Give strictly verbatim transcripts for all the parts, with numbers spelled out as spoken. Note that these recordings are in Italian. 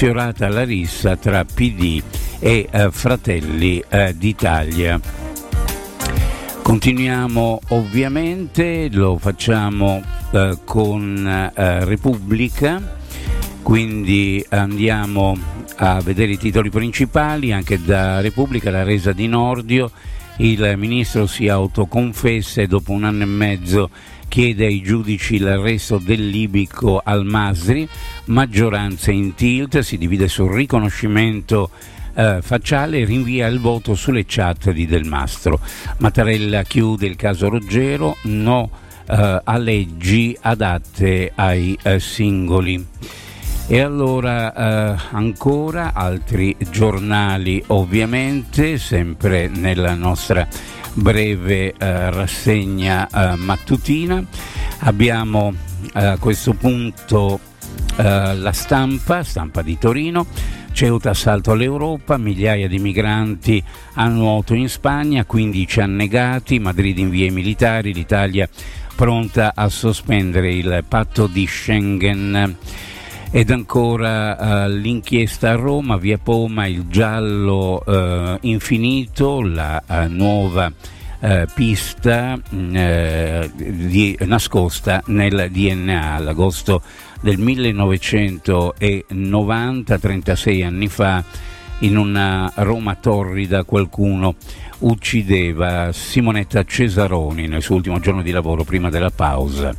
sfiorata la rissa tra P D e eh, Fratelli eh, d'Italia. Continuiamo ovviamente, lo facciamo eh, con eh, Repubblica, quindi andiamo a vedere i titoli principali. Anche da Repubblica: la resa di Nordio, il ministro si autoconfessa e dopo un anno e mezzo chiede ai giudici l'arresto del libico Al-Masri, maggioranza in tilt, si divide sul riconoscimento eh, facciale e rinvia il voto sulle chat di Del Mastro. Mattarella chiude il caso Roggero, no eh, a leggi adatte ai eh, singoli. E allora eh, ancora altri giornali, ovviamente, sempre nella nostra breve eh, rassegna eh, mattutina. Abbiamo eh, a questo punto eh, la stampa, stampa di Torino. Ceuta assalto all'Europa, migliaia di migranti a nuoto in Spagna, quindici annegati, Madrid invia i militari, l'Italia pronta a sospendere il patto di Schengen. Ed ancora uh, l'inchiesta a Roma, via Poma, il giallo uh, infinito, la uh, nuova uh, pista uh, di, nascosta nel D N A. L'agosto del millenovecentonovanta, trentasei anni fa, in una Roma torrida qualcuno uccideva Simonetta Cesaroni nel suo ultimo giorno di lavoro prima della pausa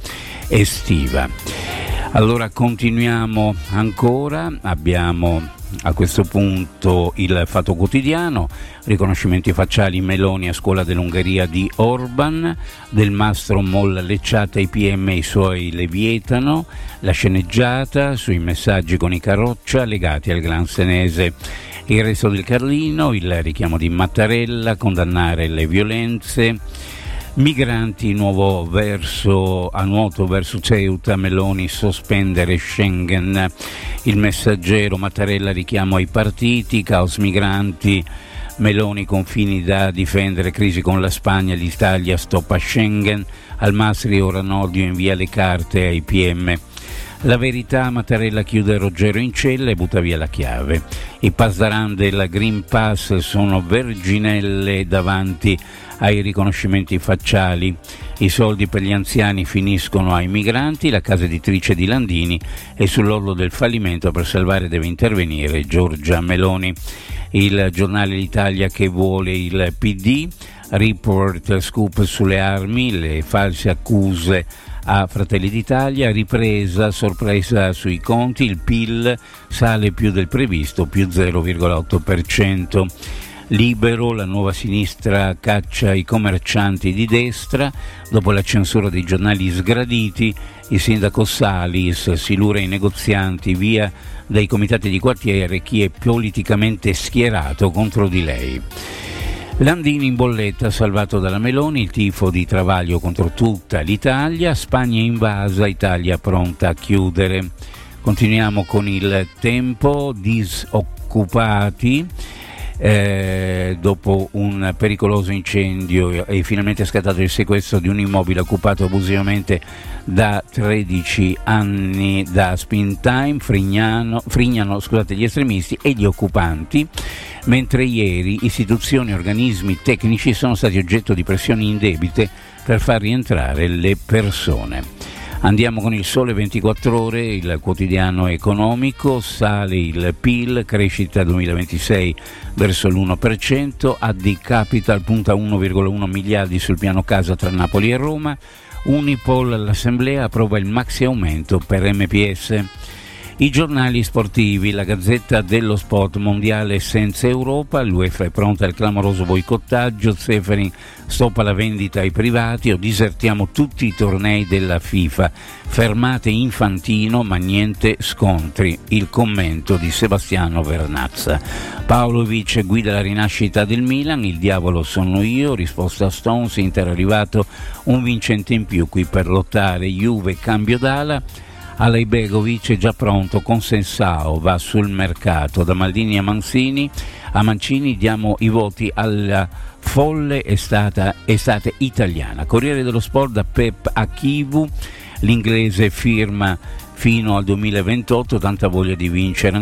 estiva. Allora continuiamo ancora, abbiamo a questo punto il Fatto Quotidiano, riconoscimenti facciali Meloni a scuola dell'Ungheria di Orban, Del Mastro molla Lecciata, i P M i suoi le vietano, la sceneggiata sui messaggi con i Carroccia legati al Gran Senese, il resto del Carlino, il richiamo di Mattarella, condannare le violenze. Migranti nuovo verso a nuoto verso Ceuta, Meloni sospendere Schengen. Il Messaggero, Mattarella richiamo ai partiti, caos migranti, Meloni confini da difendere, crisi con la Spagna, l'Italia stoppa Schengen, Al-Masri ora Nordio invia le carte ai P M. La Verità, Mattarella chiude Roggero in cella e butta via la chiave. I pasdaran del Green Pass sono verginelle davanti ai riconoscimenti facciali. I soldi per gli anziani finiscono ai migranti, la casa editrice di Landini è sull'orlo del fallimento, per salvare deve intervenire Giorgia Meloni. Il Giornale d'Italia che vuole il P D, report scoop sulle armi, le false accuse a Fratelli d'Italia, ripresa, sorpresa sui conti, il P I L sale più del previsto, più zero virgola otto per cento. Libero, la nuova sinistra caccia i commercianti di destra, dopo la censura dei giornali sgraditi, il sindaco Salis si lura i negozianti, via dai comitati di quartiere chi è politicamente schierato contro di lei. Landini in bolletta, salvato dalla Meloni, il tifo di Travaglio contro tutta l'Italia, Spagna invasa, Italia pronta a chiudere. Continuiamo con il Tempo, disoccupati. Eh, dopo un pericoloso incendio è finalmente scattato il sequestro di un immobile occupato abusivamente da tredici anni da Spintime, Frignano, Frignano scusate, gli estremisti e gli occupanti, mentre ieri istituzioni e organismi tecnici sono stati oggetto di pressioni indebite per far rientrare le persone. Andiamo con il Sole ventiquattro Ore, il quotidiano economico, sale il P I L, crescita duemilaventisei verso l'uno per cento, A D Capital punta uno virgola uno miliardi sul piano casa tra Napoli e Roma, Unipol all'Assemblea approva il maxi aumento per M P S. I giornali sportivi, la Gazzetta dello Sport, mondiale senza Europa, l'UEFA è pronta al clamoroso boicottaggio, Ceferin stoppa la vendita ai privati o disertiamo tutti i tornei della FIFA, fermate Infantino ma niente scontri, il commento di Sebastiano Vernazza. Pavlovic guida la rinascita del Milan, il diavolo sono io, risposta a Stones, Inter arrivato un vincente in più qui per lottare, Juve cambio d'ala, Alejbegovic è già pronto con Sensao, va sul mercato. Da Maldini a Mancini, a Mancini diamo i voti alla folle estate, estate italiana. Corriere dello Sport, da Pep a Kivu, l'inglese firma fino al duemilaventotto, tanta voglia di vincere